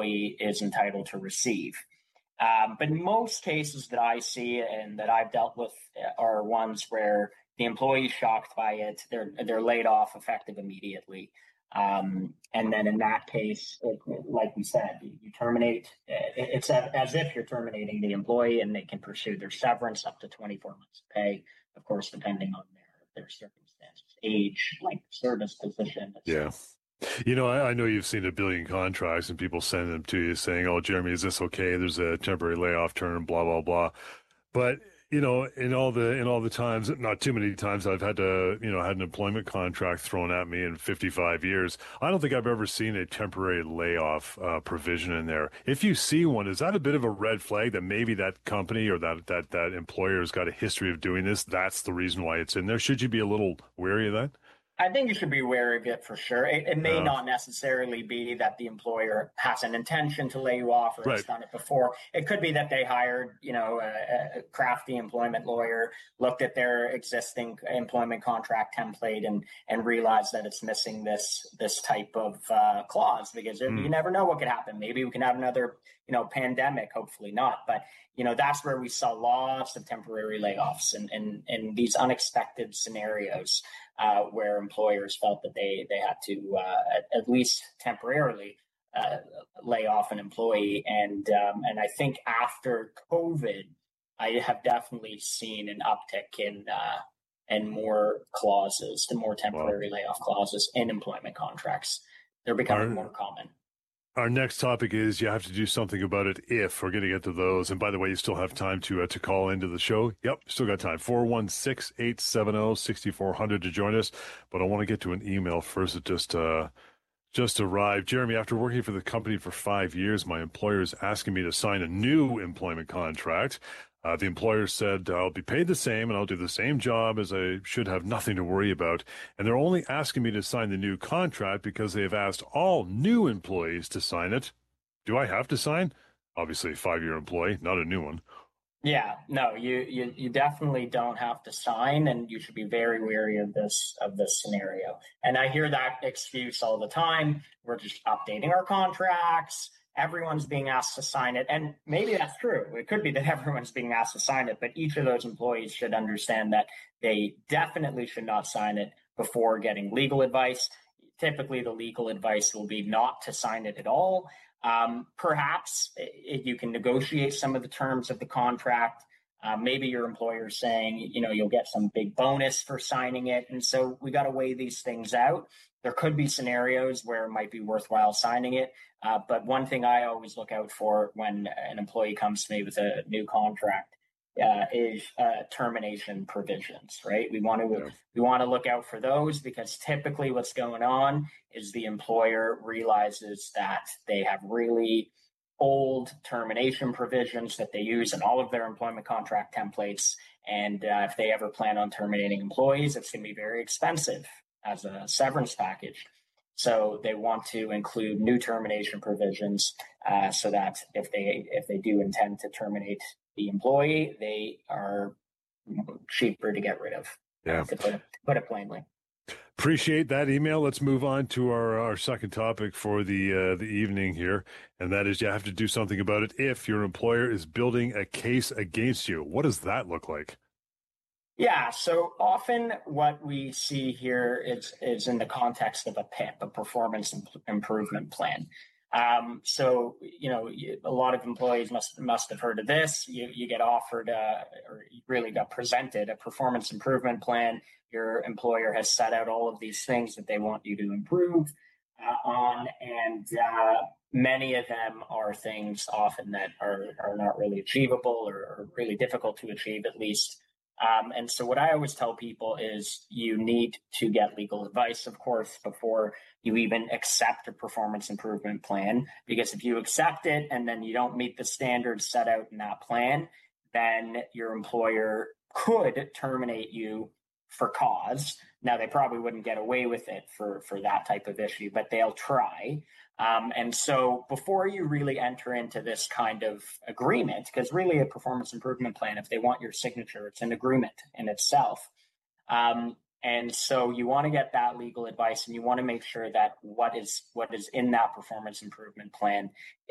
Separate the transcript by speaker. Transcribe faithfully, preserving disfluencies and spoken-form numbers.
Speaker 1: employee is entitled to receive. Um, but in most cases that I see and that I've dealt with are ones where the employee is shocked by it, they're they're laid off effective immediately. Um, and then in that case, it, like we said, you, you terminate, it's as if you're terminating the employee, and they can pursue their severance up to twenty-four months pay, of course, depending on their, their circumstances, age, length of service, position, et cetera.
Speaker 2: Yeah. You know, I, I know you've seen a billion contracts and people send them to you saying, oh, Jeremy, is this okay? There's a temporary layoff term, blah, blah, blah. But, you know, in all the, in all the times, not too many times I've had to, you know, had an employment contract thrown at me in fifty-five years. I don't think I've ever seen a temporary layoff uh, provision in there. If you see one, is that a bit of a red flag that maybe that company or that, that, that employer has got a history of doing this? That's the reason why it's in there. Should you be a little wary of that?
Speaker 1: I think you should be aware of it for sure. It, it may
Speaker 2: Uh,
Speaker 1: not necessarily be that the employer has an intention to lay you off or
Speaker 2: right.
Speaker 1: has done it before. It could be that they hired, you know, a, a crafty employment lawyer, looked at their existing employment contract template and and realized that it's missing this this type of uh, clause, because mm. you never know what could happen. Maybe we can have another, you know, pandemic. Hopefully not, but you know, that's where we saw lots of temporary layoffs and and, and these unexpected scenarios. Uh, where employers felt that they they had to uh, at, at least temporarily uh, lay off an employee, and um, and I think after COVID, I have definitely seen an uptick in uh, and more clauses, the more temporary wow. layoff clauses in employment contracts. They're becoming Our- more common.
Speaker 2: Our next topic is you have to do something about it if we're going to get to those. And by the way, you still have time to uh, to call into the show. Yep, still got time. four one six, eight seven zero, six four zero zero to join us. But I want to get to an email first that just, uh, just arrived. Jeremy, after working for the company for five years, my employer is asking me to sign a new employment contract. Uh, the employer said I'll be paid the same and I'll do the same job as I should have nothing to worry about. And they're only asking me to sign the new contract because they have asked all new employees to sign it. Do I have to sign? Obviously, a five-year employee, not a new one.
Speaker 1: Yeah, no, you, you you definitely don't have to sign, and you should be very wary of this of this scenario. And I hear that excuse all the time. We're just updating our contracts. Everyone's being asked to sign it. And maybe that's true. It could be that everyone's being asked to sign it, but each of those employees should understand that they definitely should not sign it before getting legal advice. Typically, the legal advice will be not to sign it at all. Um, perhaps it, you can negotiate some of the terms of the contract. Uh, maybe your employer is saying, you know, you'll get some big bonus for signing it. And so we got to weigh these things out. There could be scenarios where it might be worthwhile signing it. Uh, but one thing I always look out for when an employee comes to me with a new contract uh, is uh, termination provisions, right? We want to yeah. we want to look out for those, because typically what's going on is the employer realizes that they have really old termination provisions that they use in all of their employment contract templates. And uh, if they ever plan on terminating employees, it's going to be very expensive as a severance package. So they want to include new termination provisions uh, so that if they if they do intend to terminate the employee, they are cheaper to get rid of.
Speaker 2: Yeah.
Speaker 1: To put it, to put it plainly.
Speaker 2: Appreciate that email. Let's move on to our, our second topic for the uh, the evening here, and that is you have to do something about it if your employer is building a case against you. What does that look like?
Speaker 1: Yeah, so often what we see here is, is in the context of a P I P, a performance imp- improvement plan. Um, so, you know, you, a lot of employees must must have heard of this. You, you get offered, uh, or you really got presented a performance improvement plan. Your employer has set out all of these things that they want you to improve uh, on, and uh, many of them are things often that are, are not really achievable or, or really difficult to achieve, at least. Um, and so what I always tell people is you need to get legal advice, of course, before you even accept a performance improvement plan, because if you accept it and then you don't meet the standards set out in that plan, then your employer could terminate you for cause. Now, they probably wouldn't get away with it for, for that type of issue, but they'll try. Um, and so before you really enter into this kind of agreement, because really a performance improvement plan, if they want your signature, it's an agreement in itself. Um, and so you want to get that legal advice, and you want to make sure that what is what is in that performance improvement plan